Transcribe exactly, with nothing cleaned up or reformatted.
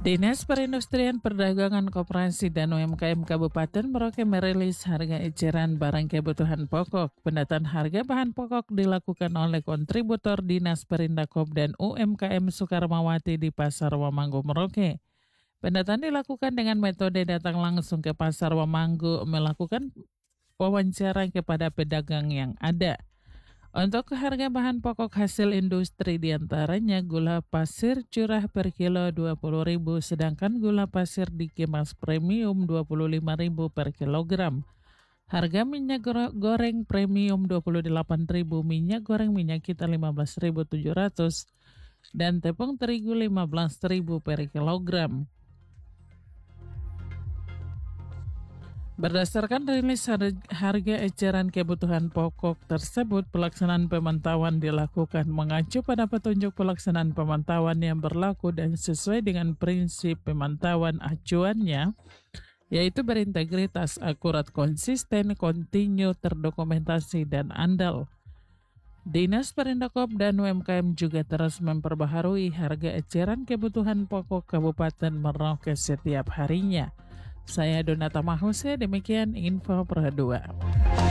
Dinas Perindustrian Perdagangan Koperasi dan U M K M Kabupaten Merauke merilis harga eceran barang kebutuhan pokok. Pendataan harga bahan pokok dilakukan oleh kontributor Dinas Perindakop dan U M K M Soekarmawati di Pasar Wamanggu Merauke. Pendataan dilakukan dengan metode datang langsung ke Pasar Wamanggu, melakukan wawancara kepada pedagang yang ada. Untuk harga bahan pokok hasil industri diantaranya gula pasir curah per kilo dua puluh ribu rupiah, sedangkan gula pasir dikemas premium dua puluh lima ribu rupiah per kilogram. Harga minyak goreng premium dua puluh delapan ribu rupiah, minyak goreng minyak kita lima belas ribu tujuh ratus rupiah, dan tepung terigu lima belas ribu rupiah per kilogram. Berdasarkan rilis harga eceran kebutuhan pokok tersebut, pelaksanaan pemantauan dilakukan mengacu pada petunjuk pelaksanaan pemantauan yang berlaku dan sesuai dengan prinsip pemantauan acuannya, yaitu berintegritas, akurat, konsisten, kontinu, terdokumentasi, dan andal. Dinas Perindakop dan U M K M juga terus memperbaharui harga eceran kebutuhan pokok Kabupaten Merauke setiap harinya. Saya Donata Mahuse, demikian info per dua.